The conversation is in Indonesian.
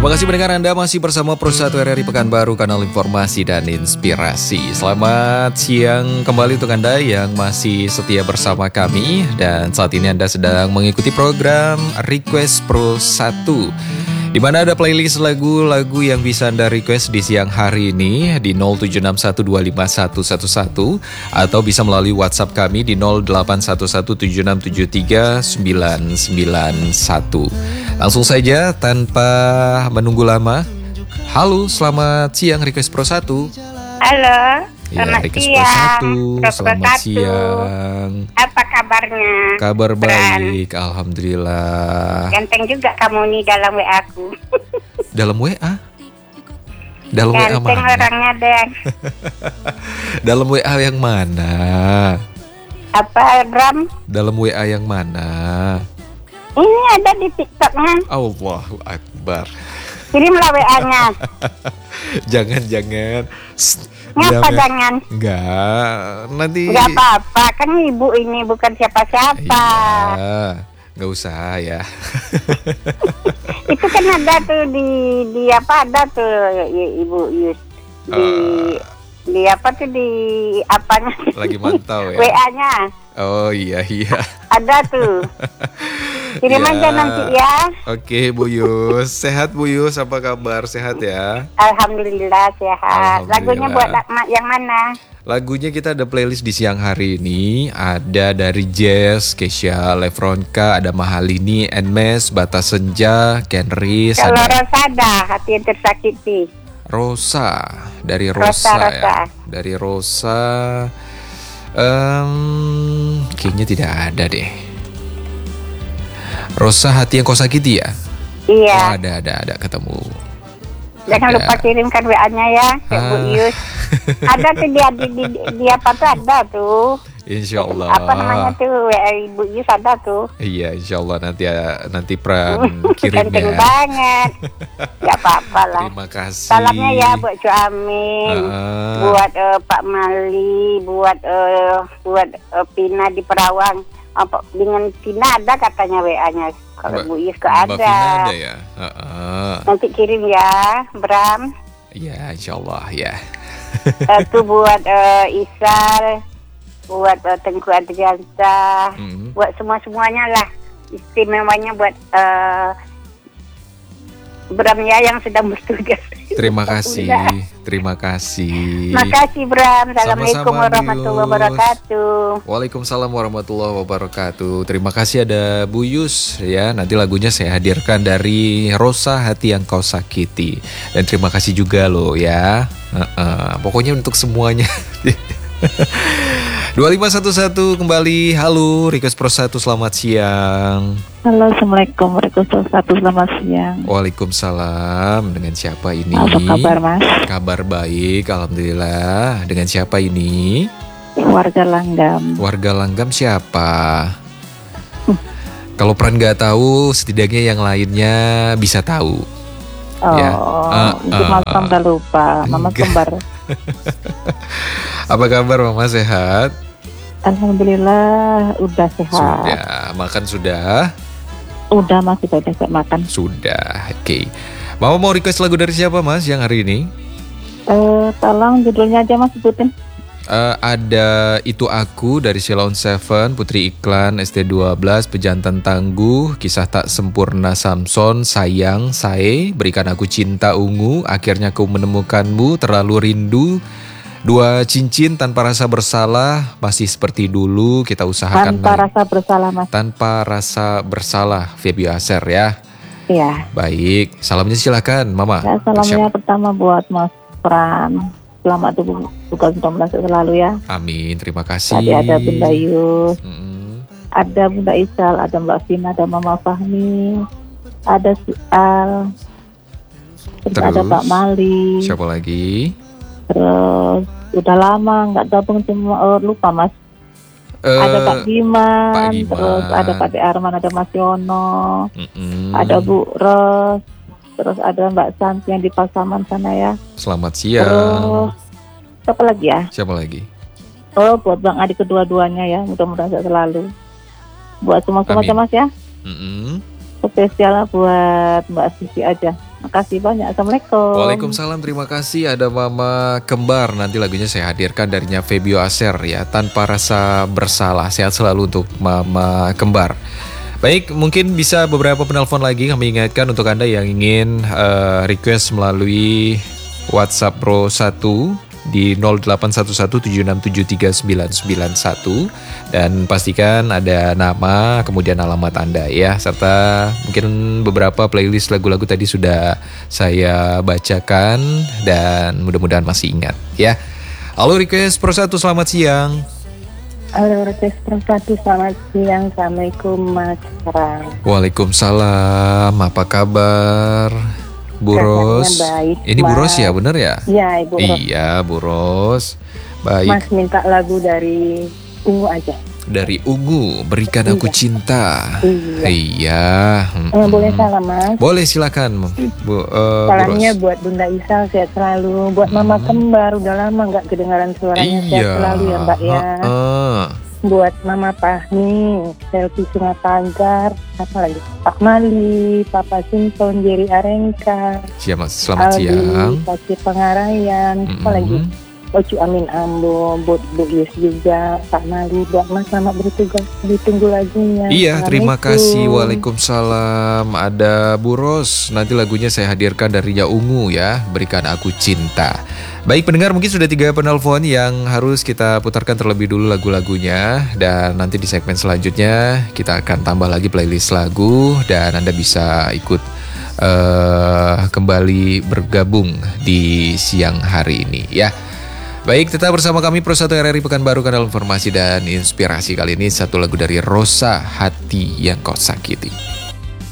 Terima kasih pendengar Anda masih bersama Pro 1 RRI Pekanbaru, kanal informasi dan inspirasi. Selamat siang kembali untuk Anda yang masih setia bersama kami. Dan saat ini Anda sedang mengikuti program Request Pro 1, di mana ada playlist lagu-lagu yang bisa Anda request di siang hari ini di 0761251111 atau bisa melalui WhatsApp kami di 081176739991. Langsung saja tanpa menunggu lama. Halo, selamat siang Request Pro 1. Halo, Ya, selamat Request siang. Pro 1. Selamat siang. Apa kabarnya? Kabar Bran? baik, alhamdulillah. Ganteng juga kamu nih dalam WA aku. Dalam WA? Dalam WA Ganteng mana? orangnya deh. Dalam WA yang mana? Apa Bram? Dalam WA yang mana? Ini ada di TikToknya. Allahu Akbar. Kirimlah WA-nya. Jangan. Ngapa jangan? Enggak, nanti. Enggak apa-apa, kan ibu ini bukan siapa-siapa. Iya, nggak usah ya. Itu kan ada tuh di apa ada tuh Ibu Yus di apa tuh di apanya? Lagi mantau ya. WA-nya. Oh iya. Ada tuh. Kirim Ya. aja nanti ya. Oke Bu Yus, sehat Bu Yus, apa kabar? Sehat ya? Alhamdulillah sehat. Lagunya buat yang mana? Lagunya kita ada playlist di siang hari ini. Ada dari Jazz, Kesha, Lefronka, ada Mahalini, Enmes, Batas Senja, Kenris. Kalau Ada Rosa ada hati yang tersakiti. Rosa, dari Rosa Rosa. ya. Dari Rosa. Kayaknya tidak ada deh. Rosa, hati yang kau sakiti ya? Iya. Oh, ada ketemu. Jangan Ada. lupa kirimkan WA-nya ya ke Bu Yus. Ada tuh di apa tuh ada tuh. Insya Allah. Apa namanya tuh WA Ibu Yus ada tuh. Iya, insya Allah nanti Pran kirim Ganteng ya. banget. Gak apa-apa lah. Terima kasih. Salamnya ya buat Cu Amin, buat Pak Mali, buat Pina di Perawang. Apa dengan Pina ada katanya WA-nya. Kalau Bu Yus ke Mbak Vina ada. ada ya? Nanti kirim ya, Bram. Iya, insya Allah ya. Itu buat Isal, buat Tengku Adriansa, buat semua-semuanya lah. Istimewanya buat Bram ya yang sedang bertugas. Terima kasih. Makasih Bram. Assalamualaikum Sama-sama, warahmatullahi Yus. wabarakatuh. Waalaikumsalam warahmatullahi wabarakatuh. Terima kasih ada Bu Yus ya. Nanti lagunya saya hadirkan dari Rosa, Hati Yang Kau Sakiti. Dan terima kasih juga loh ya. Pokoknya untuk semuanya. 2511 kembali. Halo, Request Pro 1, selamat siang. Halo, Assalamualaikum warahmatullahi wabarakatuh. Selamat siang. Waalaikumsalam. Dengan siapa ini? Apa kabar, Mas? Kabar baik, alhamdulillah. Dengan siapa ini? Warga Langgam. Warga Langgam siapa? Kalau Pran nggak tahu, setidaknya yang lainnya bisa tahu. Oh, Ya. itu malam udah lupa. Mama Enggak. kembar. Apa kabar Mama, sehat? Alhamdulillah, udah sehat. Sudah, makan sudah? Udah, Mas, kita udah makan. Sudah, oke. Mama mau request lagu dari siapa Mas yang hari ini? Tolong judulnya aja, Mas, sebutin. Ada Itu Aku dari Sheila on 7, Putri Iklan, ST12, Pejantan Tangguh, Kisah Tak Sempurna Samson, Sayang, Sae, Berikan Aku Cinta Ungu, Akhirnya Ku Menemukanmu, Terlalu Rindu, Dua Cincin, Tanpa Rasa Bersalah, Masih Seperti Dulu, Kita Usahakan Tanpa rasa bersalah, Mas. Tanpa Rasa Bersalah, Feby Aser ya. Iya. Baik, salamnya silakan Mama. Ya, salamnya pertama buat Mas Pran. Selamat buka 19 selalu ya. Amin, terima kasih. Tadi ada Bunda Yus, Mm-mm. ada Bunda Isal, ada Mbak Vina, ada Mama Fahmi, ada si Al, terus ada Terus? Pak Mali, Siapa lagi? terus udah lama nggak gabung cuma lupa Mas. Ada Pak Giman, Pak Giman. terus ada Pak De Arman, ada Mas Yono, Mm-mm. ada Bu Ros, terus ada Mbak Santi yang di Pasaman sana ya. Selamat siang. Terus siapa lagi ya? Siapa lagi? Oh, buat Bang Adi kedua-duanya ya, mudah-mudahan sehat selalu. Buat semua Amin. Mas ya. Mm-mm. Spesial buat Mbak Sisi aja. kasih banyak. Assalamualaikum. Waalaikumsalam, terima kasih. Ada Mama Kembar, nanti lagunya saya hadirkan darinya Febio Aser ya, Tanpa Rasa Bersalah. Sehat selalu untuk Mama Kembar. Baik, mungkin bisa beberapa penelpon lagi. Kami ingatkan untuk Anda yang ingin request melalui WhatsApp Pro 1 di 081176739991 dan pastikan ada nama kemudian alamat Anda ya, serta mungkin beberapa playlist lagu-lagu tadi sudah saya bacakan dan mudah-mudahan masih ingat ya. Halo request Pro 1, selamat siang. Halo request Pro 1, selamat siang. Assalamualaikum Mas Sarang. Waalaikumsalam, apa kabar Bu Ros? Baik, ini Bu Ros ya, benar ya? Iya, Ibu Ros. Iya, Bu Ros. Baik. Mas minta lagu dari Ungu aja. Dari Ungu, Berikan Aku Cinta. Iya. Boleh salam, Mas? Boleh, silakan Bu. Salamnya Bu Ros. buat Bunda Isal, sehat selalu. Buat Mama Kembar, udah lama nggak kedengaran suaranya. Sehat selalu ya Mbak ya. Buat Mama Fahmi, Selfie Sungai Pagar, apa lagi? Pak Mali, Papa Simpson, Jerry Arengka, Selamat Aldi, siang. Pasir Pengarayan, apa lagi? Ocu Amin Ambo, buat Bu Yus juga, Pak Mali, buat Mas selamat bertugas, ditunggu lagunya. Iya, terima kasih. Waalaikumsalam. Ada Bu Ros, nanti lagunya saya hadirkan dari Ungu ya, Berikan Aku Cinta. Baik pendengar, mungkin sudah 3 penelpon yang harus kita putarkan terlebih dulu lagu-lagunya. Dan nanti di segmen selanjutnya kita akan tambah lagi playlist lagu dan Anda bisa ikut kembali bergabung di siang hari ini ya. Baik, tetap bersama kami Pro 1 RRI Pekanbaru, kanal informasi dan inspirasi. Kali ini satu lagu dari Rosa, Hati Yang Kau Sakiti.